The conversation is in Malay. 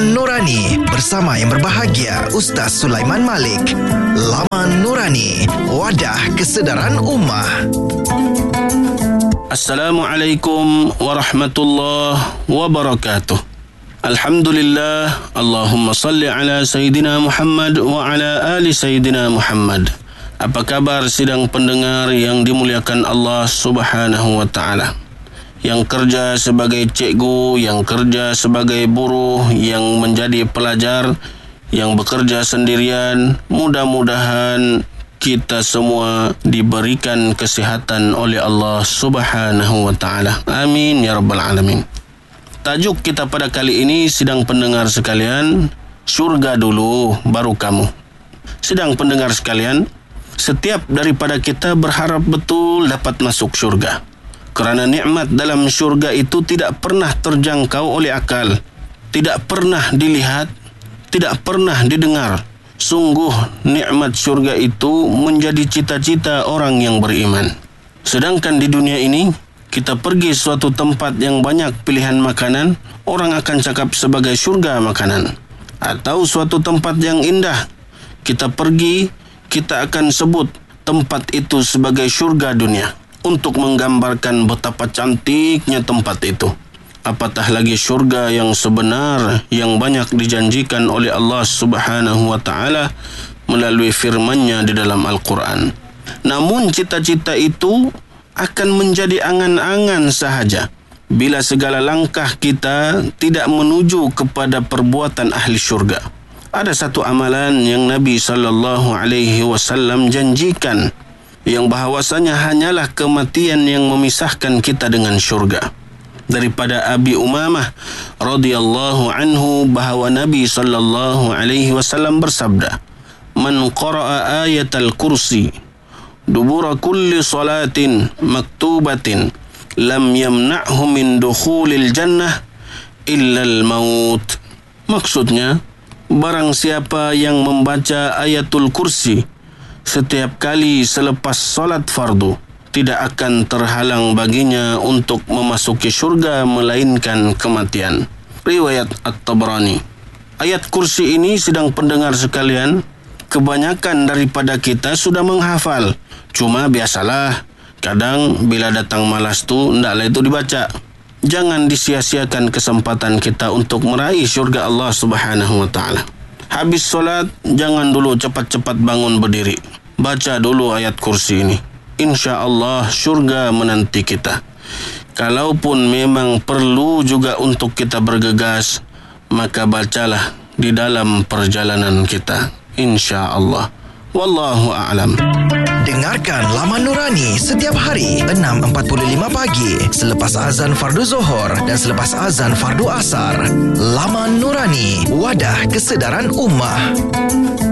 Laman Nurani bersama yang berbahagia Ustaz Sulaiman Malik. Laman Nurani, wadah kesedaran ummah. Assalamualaikum warahmatullahi wabarakatuh. Alhamdulillah, Allahumma salli ala Sayyidina Muhammad wa ala ali Sayyidina Muhammad. Apa kabar sidang pendengar yang dimuliakan Allah Subhanahu wa ta'ala? Yang kerja sebagai cikgu, yang kerja sebagai buruh, yang menjadi pelajar, yang bekerja sendirian, mudah-mudahan kita semua diberikan kesihatan oleh Allah Subhanahu wa ta'ala. Amin ya rabbal alamin. Tajuk kita pada kali ini, sidang pendengar sekalian, syurga dulu baru kamu. Sidang pendengar sekalian, setiap daripada kita berharap betul dapat masuk syurga. Kerana nikmat dalam syurga itu tidak pernah terjangkau oleh akal, tidak pernah dilihat, tidak pernah didengar. Sungguh nikmat syurga itu menjadi cita-cita orang yang beriman. Sedangkan di dunia ini, kita pergi suatu tempat yang banyak pilihan makanan, orang akan cakap sebagai syurga makanan. Atau suatu tempat yang indah, kita pergi, kita akan sebut tempat itu sebagai syurga dunia, untuk menggambarkan betapa cantiknya tempat itu. Apatah lagi syurga yang sebenar yang banyak dijanjikan oleh Allah Subhanahu wa ta'ala melalui firman-Nya di dalam Al-Quran. Namun cita-cita itu akan menjadi angan-angan sahaja bila segala langkah kita tidak menuju kepada perbuatan ahli syurga. Ada satu amalan yang Nabi SAW janjikan, yang bahawasanya hanyalah kematian yang memisahkan kita dengan syurga. Daripada Abi Umamah radhiyallahu anhu bahawa Nabi SAW bersabda, "Man qara'a ayatal kursi dubura kulli salatin maktubatin lam yamna'hu min dukhulil jannah illa al-maut." Maksudnya, barang siapa yang membaca ayatul kursi setiap kali selepas solat fardu, tidak akan terhalang baginya untuk memasuki syurga melainkan kematian. Riwayat At-Tabrani. Ayat kursi ini, sidang pendengar sekalian, kebanyakan daripada kita sudah menghafal. Cuma biasalah, kadang bila datang malas tu, ndaklah itu dibaca. Jangan disia-siakan kesempatan kita untuk meraih syurga Allah Subhanahu wa ta'ala. Habis solat, jangan dulu cepat-cepat bangun berdiri. Baca dulu ayat kursi ini. InsyaAllah syurga menanti kita. Kalaupun memang perlu juga untuk kita bergegas, maka bacalah di dalam perjalanan kita. InsyaAllah. Wallahu a'lam. Dengarkan Laman Nurani setiap hari 6.45 pagi selepas azan fardu Zuhur dan selepas azan fardu Asar. Laman Nurani, wadah kesedaran ummah.